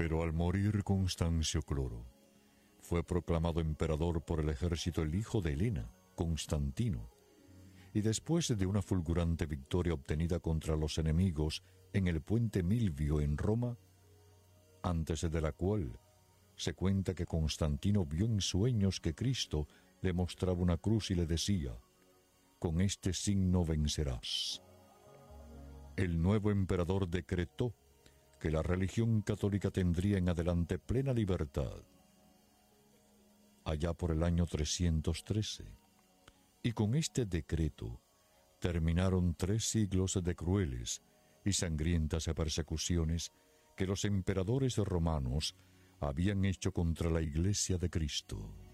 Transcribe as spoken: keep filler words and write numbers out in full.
Pero al morir Constancio Cloro, fue proclamado emperador por el ejército el hijo de Helena, Constantino, y después de una fulgurante victoria obtenida contra los enemigos en el puente Milvio en Roma, antes de la cual se cuenta que Constantino vio en sueños que Cristo le mostraba una cruz y le decía: «Con este signo vencerás». El nuevo emperador decretó que la religión católica tendría en adelante plena libertad, allá por el año trescientos trece, y con este decreto terminaron tres siglos de crueles y sangrientas persecuciones que los emperadores romanos habían hecho contra la Iglesia de Cristo.